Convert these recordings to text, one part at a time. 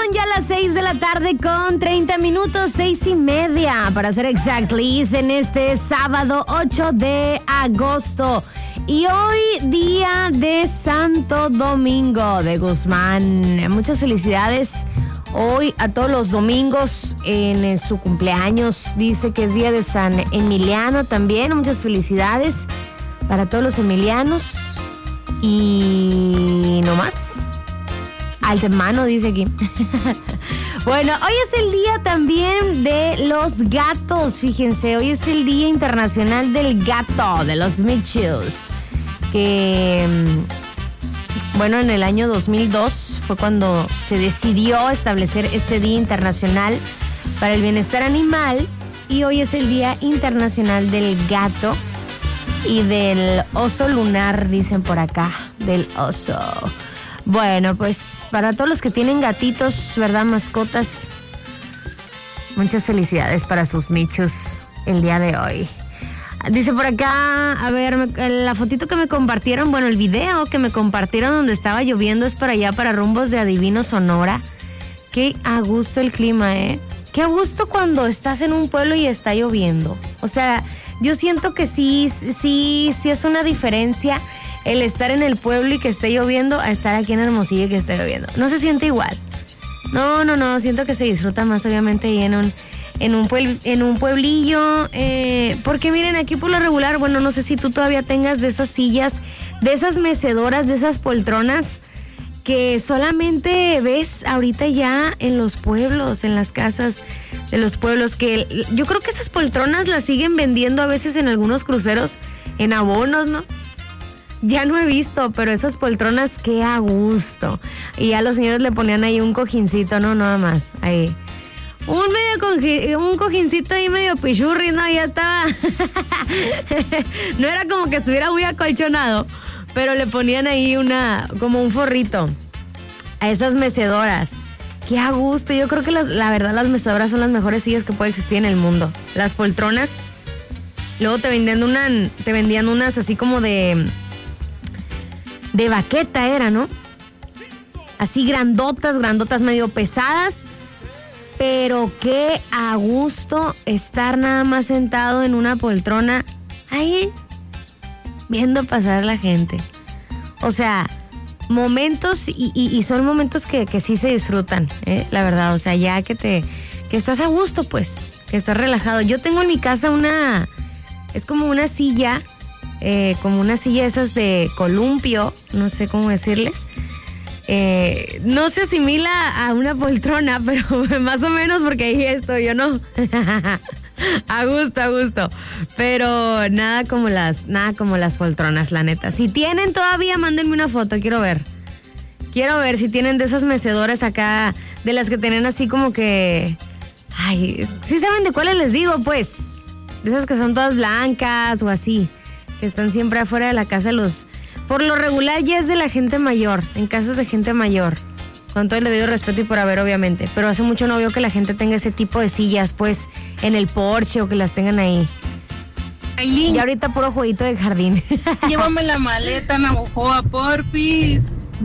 Son ya las 6 de la tarde con 30 minutos, 6:30 para ser exactly, en este sábado 8 de agosto. Y hoy día de Santo Domingo de Guzmán. Muchas felicidades hoy a todos los domingos en su cumpleaños. Dice que es día de San Emiliano también. Muchas felicidades para todos los emilianos. Y no más. Alta mano, dice aquí. Bueno, hoy es el día también de los gatos. Fíjense, hoy es el Día Internacional del Gato, de los Mitchells. Que, bueno, en el año 2002 fue cuando se decidió establecer este Día Internacional para el Bienestar Animal. Y hoy es el Día Internacional del Gato y del oso lunar, dicen por acá, del oso. Bueno, pues para todos los que tienen gatitos, ¿verdad? Mascotas, muchas felicidades para sus michos el día de hoy. Dice por acá, a ver, la fotito que me compartieron, bueno, el video que me compartieron donde estaba lloviendo es para allá, para rumbos de Adivino, Sonora. Qué a gusto el clima, ¿eh? Qué a gusto cuando estás en un pueblo y está lloviendo. O sea, yo siento que sí es una diferencia el estar en el pueblo y que esté lloviendo a estar aquí en Hermosillo y que esté lloviendo. No se siente igual. No, siento que se disfruta más obviamente ahí en un pueblillo. Porque miren, aquí por lo regular, bueno, no sé si tú todavía tengas de esas sillas, de esas mecedoras, de esas poltronas que solamente ves ahorita ya en los pueblos, en las casas de los pueblos, que yo creo que esas poltronas las siguen vendiendo a veces en algunos cruceros en abonos, ¿no? Ya no he visto, pero esas poltronas, qué a gusto. Y ya los señores le ponían ahí un cojincito, no, nada más, ahí. Un cojincito ahí medio pichurri, ¿no? Ya estaba. No era como que estuviera muy acolchonado, pero le ponían ahí como un forrito a esas mecedoras. Qué a gusto. Yo creo que la verdad las mecedoras son las mejores sillas que puede existir en el mundo. Las poltronas. Luego te vendían unas así como de baqueta era, ¿no? Así grandotas, medio pesadas. Pero qué a gusto estar nada más sentado en una poltrona ahí viendo pasar a la gente. O sea, momentos y son momentos que sí se disfrutan, la verdad. O sea, ya que estás a gusto, pues, que estás relajado. Yo tengo en mi casa es como una silla, esas de columpio, no sé cómo decirles. No se asimila a una poltrona, pero más o menos porque ahí estoy, yo no. A gusto. Pero nada como las poltronas, la neta. Si tienen todavía, mándenme una foto, quiero ver si tienen de esas mecedoras acá, de las que tienen así como que, ay, ¿sí saben de cuáles les digo? Pues, de esas que son todas blancas o así, que están siempre afuera de la casa por lo regular ya es de la gente mayor, en casas de gente mayor, con todo el debido respeto y por haber, obviamente, pero hace mucho no veo que la gente tenga ese tipo de sillas, pues, en el porche o que las tengan ahí. Ailín, y ahorita puro jueguito de jardín. Llévame la maleta, Navajoa, porfis.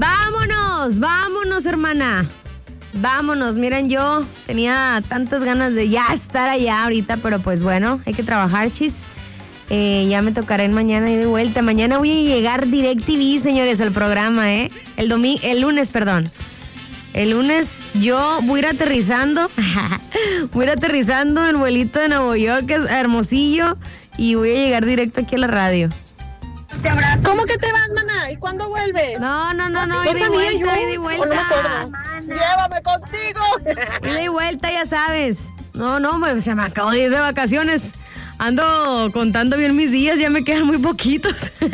Vámonos, hermana. Vámonos, miren, yo tenía tantas ganas de ya estar allá ahorita, pero pues bueno, hay que trabajar, chis. Ya me tocará en mañana y de vuelta. Mañana voy a llegar DirecTV, señores, al programa, El lunes. El lunes yo voy a ir aterrizando. Voy a ir aterrizando el vuelito de Nueva York, que es Hermosillo, y voy a llegar directo aquí a la radio. ¿Cómo que te vas, maná? ¿Y cuándo vuelves? No, ida y vuelta. Llévame contigo. Ida y vuelta, ya sabes. No, pues se me acabó de ir de vacaciones. Ando contando bien mis días, ya me quedan muy poquitos.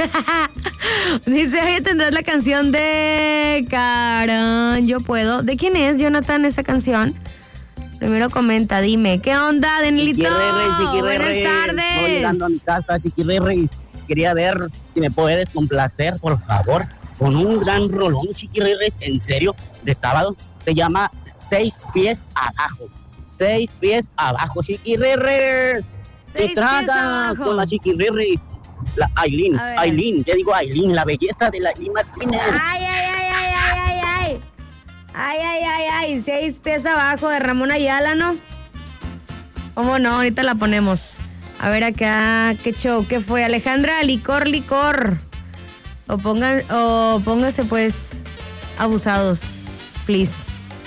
Dice, oye, tendrás la canción de Karen, yo puedo. ¿De quién es, Jonathan, esa canción? Primero comenta, dime, ¿qué onda, Danielito? Buenas tardes. Voy llegando a mi casa, Chiquirri. Quería ver si me puedes complacer, por favor, con un gran rolón, Chiquirri, en serio, de sábado. Se llama 6 pies abajo. 6 pies abajo, Chiquirri. Se trata con la Chiquirri, la Ailín, ya digo Ailín, la belleza de la Ailín Martínez. Ay. Ay, 6 pies abajo de Ramón Ayala, ¿no? ¿Cómo no? Ahorita la ponemos. A ver acá, qué show, qué fue. Alejandra, licor. O póngase pues abusados, please.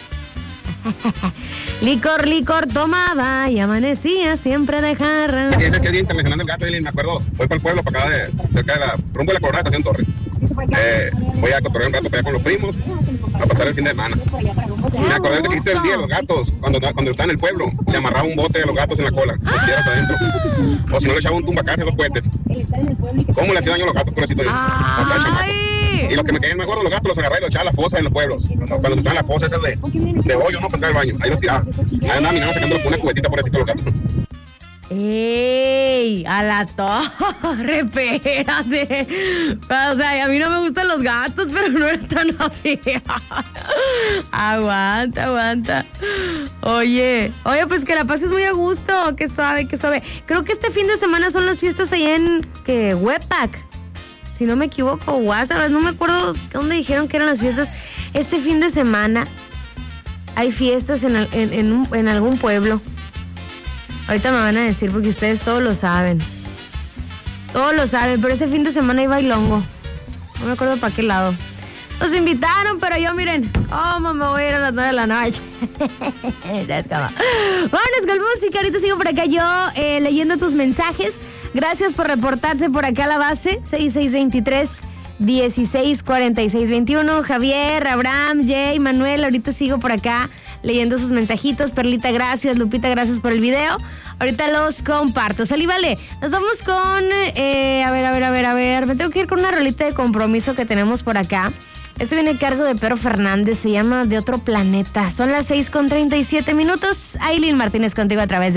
Licor tomaba y amanecía siempre de jarra. Es el Día Internacional del Gato, y me acuerdo, voy para el pueblo, para acá cerca de rumbo de la Colorada, Estación Torres. Voy a cotorrear un rato para allá con los primos, a pasar el fin de semana. Me acordé que hiciste el día de los gatos, cuando estaba en el pueblo, le amarraba un bote de los gatos en la cola, los tierras adentro. O si no, le echaba un tumbacase a los cohetes. ¿Cómo le hacía daño a los gatos, pobrecito? Y los que me caían mejor de los gatos los agarraba y los echaba a las fosas en los pueblos. Cuando se usaban las fosas esas de hoyo, ¿no? Para entrar al baño. Ahí los tiraba. Ahí andaba mi nana sacándole una cubetita por así los gatos. ¡Ey! A la torre, espérate. O sea, a mí no me gustan los gatos, pero no era tan así. Aguanta. Oye, pues que la pases muy a gusto. Qué suave. Creo que este fin de semana son las fiestas allá en Huepac. Si no me equivoco, Guasabas, no me acuerdo dónde dijeron que eran las fiestas. Este fin de semana hay fiestas en algún pueblo. Ahorita me van a decir porque ustedes todos lo saben. Pero ese fin de semana hay bailongo. No me acuerdo para qué lado. Nos invitaron, pero yo miren, ¿cómo me voy a ir a las 9 de la noche? ¿Sabes cómo? Vámonos con música, ahorita sigo por acá yo leyendo tus mensajes. Gracias por reportarte por acá a la base, 6623-164621. Javier, Abraham, Jay, Manuel, ahorita sigo por acá leyendo sus mensajitos. Perlita, gracias. Lupita, gracias por el video. Ahorita los comparto. Salí, vale. Nos vamos con, a ver. Me tengo que ir con una rolita de compromiso que tenemos por acá. Esto viene a cargo de Pedro Fernández, se llama De Otro Planeta. Son las 6:37. Ailín Martínez contigo a través de